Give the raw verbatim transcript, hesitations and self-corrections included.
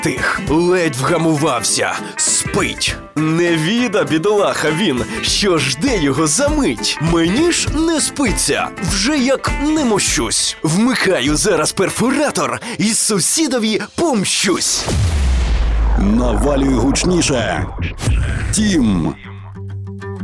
Тих, ледь вгамувався, спить. Не віда, бідолаха він, що жде його за мить. Мені ж не спиться, вже як не мощусь. Вмикаю зараз перфоратор і сусідові помщусь. Навалюй гучніше. Тім.